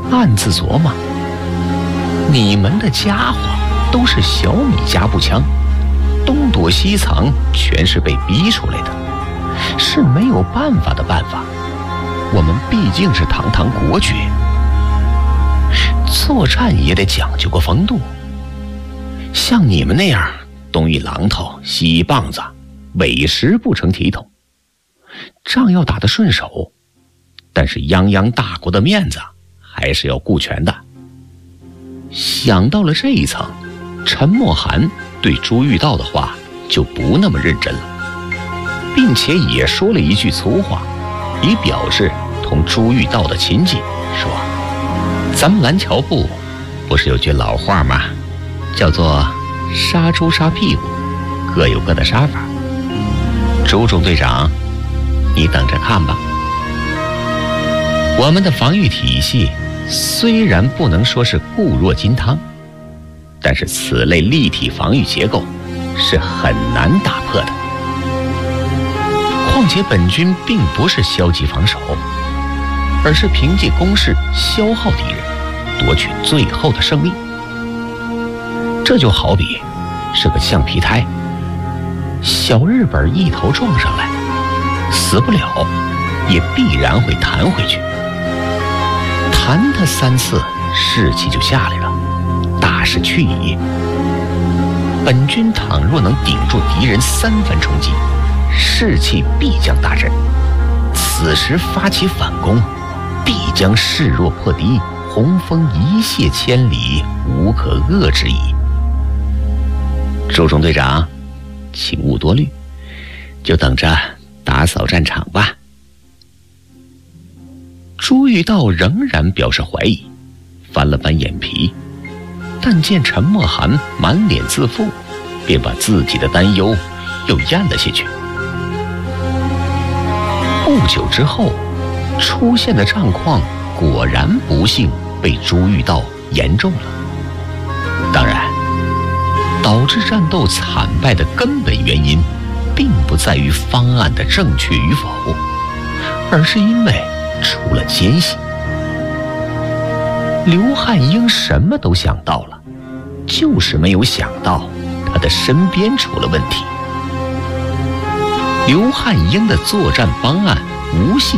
暗自琢磨，你们的家伙都是小米加步枪，东躲西藏全是被逼出来的，是没有办法的办法。我们毕竟是堂堂国爵，作战也得讲究个风度。像你们那样东一榔头西一棒子，委实不成体统。仗要打得顺手，但是泱泱大国的面子还是要顾全的。想到了这一层，陈默涵对朱玉道的话就不那么认真了，并且也说了一句粗话，以表示同朱玉道的亲近，说：咱们蓝桥部不是有句老话吗？叫做杀猪杀屁股，各有各的杀法。朱总队长，你等着看吧。我们的防御体系虽然不能说是固若金汤，但是此类立体防御结构是很难打破的。况且本军并不是消极防守，而是凭借攻势消耗敌人，夺取最后的胜利。这就好比是个橡皮胎，小日本一头撞上来，死不了，也必然会弹回去。弹他3次，士气就下来了，大势去矣。本军倘若能顶住敌人3番冲击，士气必将大振。此时发起反攻，必将势弱破敌，洪峰一泻千里，无可遏制矣。朱中队长，请勿多虑，就等着打扫战场吧。朱玉道仍然表示怀疑，翻了翻眼皮，但见陈默涵满脸自负，便把自己的担忧又咽了下去。不久之后，出现的战况果然不幸被朱玉道言中了。当然，导致战斗惨败的根本原因并不在于方案的正确与否，而是因为出了奸细。刘汉英什么都想到了，就是没有想到他的身边出了问题。刘汉英的作战方案无系